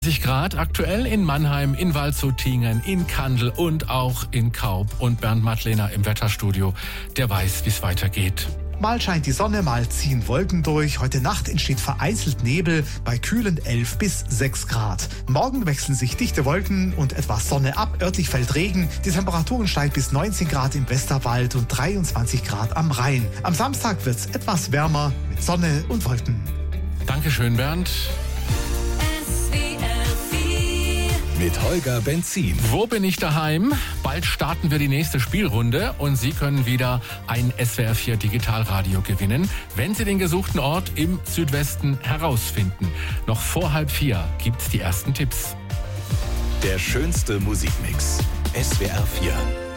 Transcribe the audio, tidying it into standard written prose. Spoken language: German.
23 Grad aktuell in Mannheim, in Waldshut-Tiengen, in Kandel und auch in Kaub. Und Bernd Madlener im Wetterstudio, der weiß, wie es weitergeht. Mal scheint die Sonne, mal ziehen Wolken durch. Heute Nacht entsteht vereinzelt Nebel bei kühlen 11 bis 6 Grad. Morgen wechseln sich dichte Wolken und etwas Sonne ab. Örtlich fällt Regen. Die Temperaturen steigen bis 19 Grad im Westerwald und 23 Grad am Rhein. Am Samstag wird es etwas wärmer mit Sonne und Wolken. Dankeschön, Bernd. Mit Holger Benzin. Wo bin ich daheim? Bald starten wir die nächste Spielrunde und Sie können wieder ein SWR4 Digitalradio gewinnen, wenn Sie den gesuchten Ort im Südwesten herausfinden. Noch vor 3:30 gibt's die ersten Tipps. Der schönste Musikmix. SWR4.